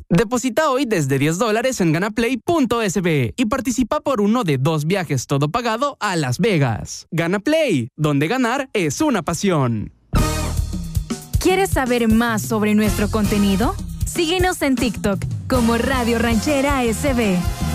Deposita hoy desde $10 en ganaplay.sb y participa por uno de 2 viajes todo pagado a Las Vegas. Ganaplay, donde ganar es una pasión. ¿Quieres saber más sobre nuestro contenido? Síguenos en TikTok como Radio Ranchera SB.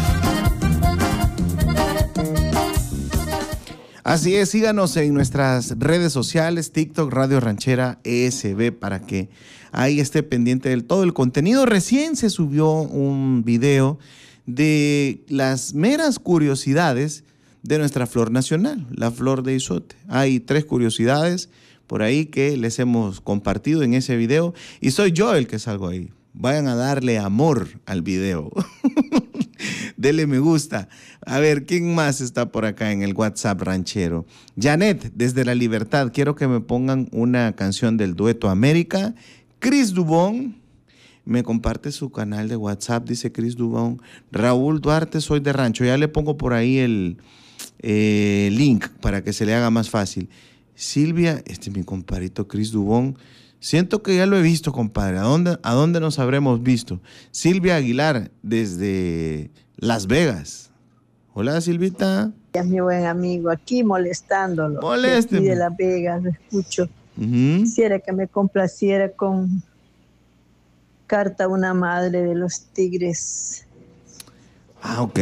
Así es, síganos en nuestras redes sociales, TikTok, Radio Ranchera SB, para que ahí esté pendiente del todo el contenido. Recién se subió un video de las meras curiosidades de nuestra flor nacional, la flor de izote. Hay 3 curiosidades por ahí que les hemos compartido en ese video y soy yo el que salgo ahí. Vayan a darle amor al video. Dele me gusta. A ver, ¿quién más está por acá en el WhatsApp ranchero? Janet, desde La Libertad, quiero que me pongan una canción del dueto América. Chris Dubón, me comparte su canal de WhatsApp, dice Chris Dubón. Raúl Duarte, soy de Rancho. Ya le pongo por ahí el link para que se le haga más fácil. Silvia, este es mi compadrito Chris Dubón. Siento que ya lo he visto, compadre. ¿A dónde nos habremos visto? Silvia Aguilar, desde Las Vegas. Hola, Silvita. Es mi buen amigo, aquí molestándolo. Molésteme. Aquí de Las Vegas, lo escucho. Quisiera que me complaciera con Carta a una madre de los Tigres. Ah, ok.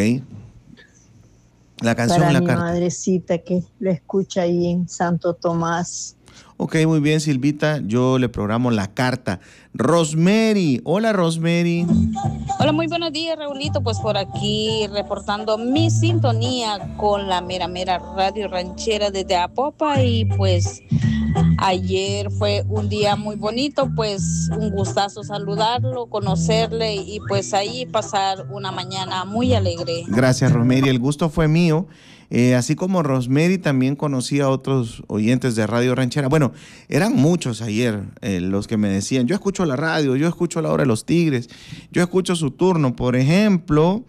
La canción Para La mi Carta. madrecita que lo escucha ahí en Santo Tomás. Ok, muy bien, Silvita. Yo le programo La Carta. Rosemary. Hola, Rosemary. Hola, muy buenos días, Raulito. Pues por aquí reportando mi sintonía con la mera Radio Ranchera desde Apopa. Y pues ayer fue un día muy bonito, pues un gustazo saludarlo, conocerle y pues ahí pasar una mañana muy alegre. Gracias, Rosemary. El gusto fue mío. Así como Rosemary, también conocí a otros oyentes de Radio Ranchera. Bueno, eran muchos ayer los que me decían, yo escucho la radio, yo escucho la hora de los Tigres, yo escucho su turno. Por ejemplo,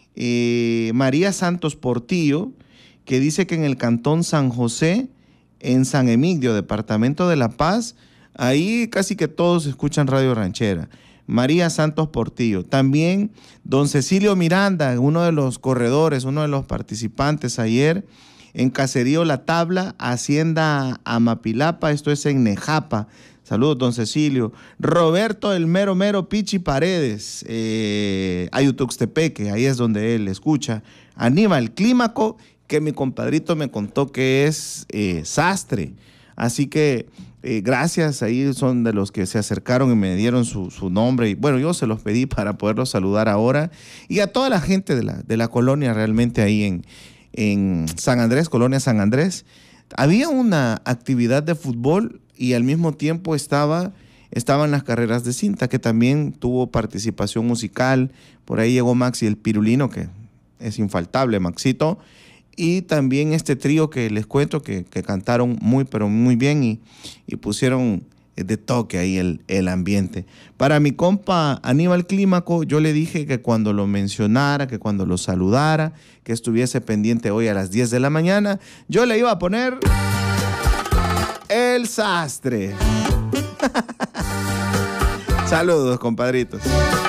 María Santos Portillo, que dice que en el Cantón San José, en San Emigdio, departamento de La Paz, ahí casi que todos escuchan Radio Ranchera. María Santos Portillo. También don Cecilio Miranda, uno de los corredores, uno de los participantes ayer en Caserío La Tabla, Hacienda Amapilapa, esto es en Nejapa. Saludos, don Cecilio. Roberto el mero Pichi Paredes, Ayutuxtepeque, ahí es donde él escucha. Aníbal Clímaco, que mi compadrito me contó que es sastre. Así que gracias, ahí son de los que se acercaron y me dieron su nombre. Y bueno, yo se los pedí para poderlos saludar ahora. Y a toda la gente de la colonia realmente ahí en San Andrés, Colonia San Andrés. Había una actividad de fútbol y al mismo tiempo estaban las carreras de cinta, que también tuvo participación musical. Por ahí llegó Maxi el Pirulino, que es infaltable, Maxito. Y también este trío que les cuento que cantaron pero muy bien y pusieron de toque ahí el ambiente. Para mi compa Aníbal Clímaco, yo le dije que cuando lo mencionara, que cuando lo saludara, que estuviese pendiente hoy a las 10 de la mañana, yo le iba a poner el sastre. Saludos, compadritos.